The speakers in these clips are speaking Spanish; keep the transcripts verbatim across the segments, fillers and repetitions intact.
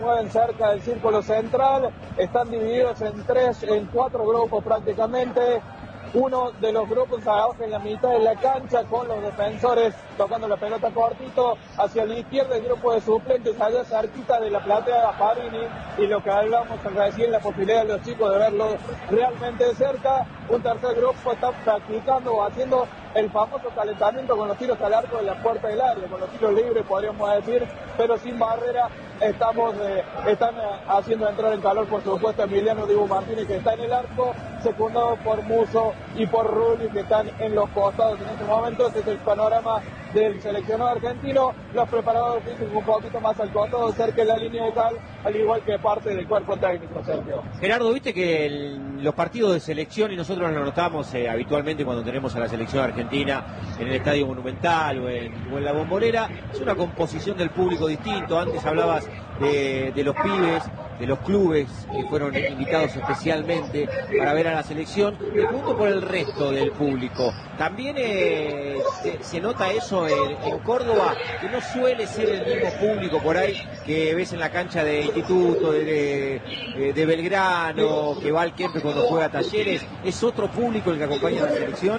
mueven cerca del círculo central, están divididos en tres, en cuatro grupos prácticamente. Uno de los grupos abajo en la mitad de la cancha con los defensores tocando la pelota cortito, hacia la izquierda el grupo de suplentes allá cerquita de la platea de Gasparini, y lo que hablamos recién, la posibilidad de los chicos de verlo realmente de cerca. Un tercer grupo está practicando o haciendo el famoso calentamiento con los tiros al arco de la puerta del área, con los tiros libres podríamos decir, pero sin barrera. Estamos, eh, están eh, haciendo entrar en calor, por supuesto, Emiliano Dibu Martínez, que está en el arco, secundado por Muso y por Rulli, que están en los costados en este momento. Este es el panorama del seleccionado argentino. Los preparadores físicos un poquito más al costado, cerca de la línea de cal, al igual que parte del cuerpo técnico, Sergio. Gerardo, viste que el, los partidos de selección, y nosotros lo notamos eh, habitualmente cuando tenemos a la selección argentina en el Estadio Monumental o en, o en la Bombonera, es una composición del público distinto. Antes hablabas de, de los pibes, de los clubes que fueron invitados especialmente para ver a la selección. Te pregunto por el resto del público. También eh, se, se nota eso en, en Córdoba, que no suele ser el mismo público por ahí que ves en la cancha de Instituto, de, de, de Belgrano, que va al Kempe cuando juega a Talleres. ¿Es otro público el que acompaña a la selección?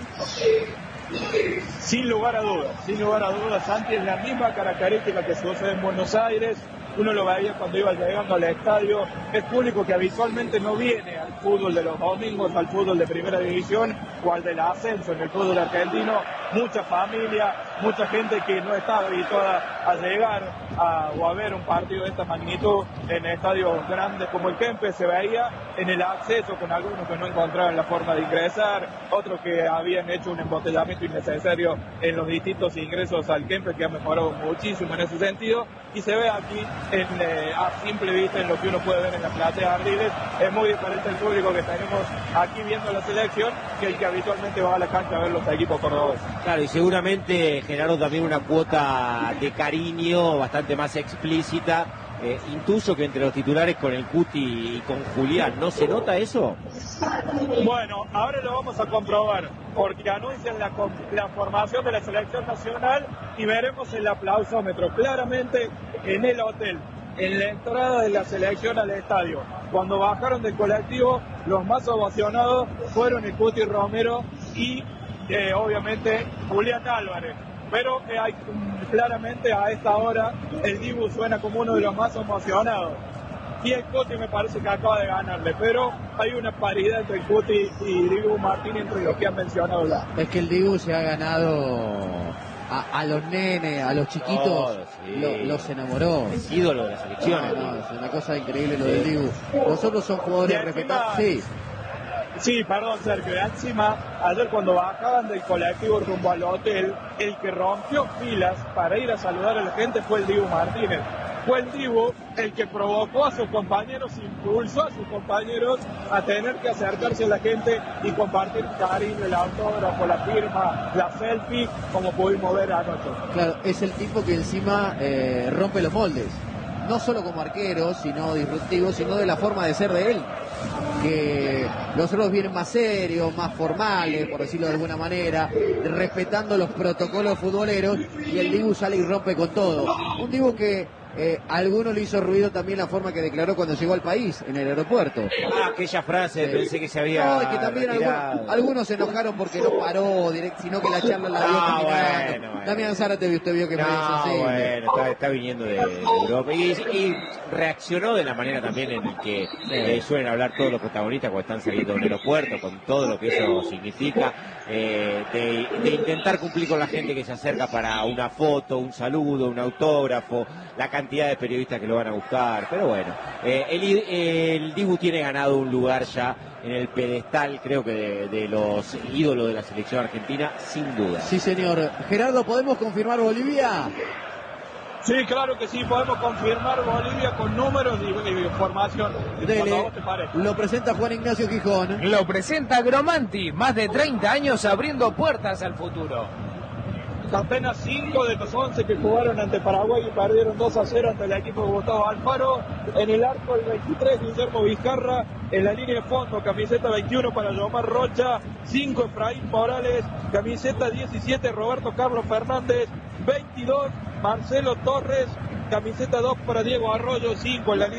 Sin lugar a dudas, sin lugar a dudas, Santi, es la misma característica que sucede en Buenos Aires. Uno lo veía cuando iba llegando al estadio. Es público que habitualmente no viene al fútbol de los domingos, al fútbol de primera división o al del ascenso en el fútbol argentino. Mucha familia, mucha gente que no está habituada a llegar a, o a ver un partido de esta magnitud en estadios grandes como el Kempe. Se veía en el acceso con algunos que no encontraban la forma de ingresar, otros que habían hecho un embotellamiento innecesario en los distintos ingresos al Kempe, que ha mejorado muchísimo en ese sentido, y se ve aquí en, eh, a simple vista en lo que uno puede ver en la platea de Ardiles. Es muy diferente el público que tenemos aquí viendo la selección que el que habitualmente va a la cancha a ver los equipos cordobeses. Claro, y seguramente generaron también una cuota de cariño bastante más explícita. Eh, intuyo que entre los titulares con el Cuti y con Julián, ¿no se nota eso? Bueno, ahora lo vamos a comprobar, porque anuncian la, la formación de la selección nacional y veremos el aplausómetro claramente en el hotel, en la entrada de la selección al estadio. Cuando bajaron del colectivo, los más ovacionados fueron el Cuti Romero y eh, obviamente Julián Álvarez. Pero eh, hay, claramente a esta hora el Dibu suena como uno de los más emocionados. Y el Cuti me parece que acaba de ganarle, pero hay una paridad entre el Cuti y Dibu Martínez entre los que han mencionado ya. Es que el Dibu se ha ganado a, a los nenes, a los chiquitos, oh, sí. lo, los enamoró. Es ídolo de la selección. No, no, es una cosa increíble lo del Dibu. Nosotros son jugadores respetados. Sí. Sí, perdón, Sergio. Encima, ayer cuando bajaban del colectivo rumbo al hotel, el que rompió filas para ir a saludar a la gente fue el Dibu Martínez. Fue el Dibu el que provocó a sus compañeros, impulsó a sus compañeros a tener que acercarse a la gente y compartir cariño, el autógrafo, la firma, la selfie, como pudimos ver anoche. Claro, es el tipo que encima eh, rompe los moldes. No solo como arquero, sino disruptivo, sino de la forma de ser de él. Que los otros vienen más serios, más formales, por decirlo de alguna manera, respetando los protocolos futboleros, y el Dibu sale y rompe con todo. Un Dibu que eh, a algunos le hizo ruido también la forma que declaró cuando llegó al país, en el aeropuerto. Ah, aquella frase, eh, pensé que se había No, es que también algunos, algunos se enojaron porque no paró, direct, sino que la charla la dio ah, caminando. Bueno, bueno. Damián Zárate, usted vio que no, me hizo así. bueno, está, está viniendo de, de Europa y, y reaccionó de la manera también en que sí. eh, suelen hablar todos los protagonistas cuando están saliendo del aeropuerto, con todo lo que eso significa, eh, de, de intentar cumplir con la gente que se acerca para una foto, un saludo, un autógrafo, la cantidad de periodistas que lo van a buscar, pero bueno, eh, el, el Dibu tiene ganado un lugar ya en el pedestal, creo que de, de los ídolos de la selección argentina, sin duda. Sí, señor. Gerardo, ¿podemos confirmar Bolivia? Sí, claro que sí, podemos confirmar Bolivia con números y, y información. Dele, lo presenta Juan Ignacio Gijón. Lo presenta Gromanti, más de treinta años abriendo puertas al futuro. Apenas cinco de los once que jugaron ante Paraguay y perdieron dos a cero ante el equipo de Gustavo Alfaro. En el arco el veintitrés, Guillermo Vizcarra. En la línea de fondo, camiseta veintiuno para Yomar Rocha. cinco, Efraín Morales. Camiseta diecisiete, Roberto Carlos Fernández. veintidós, Marcelo Torres. Camiseta dos para Diego Arroyo. cinco en la línea.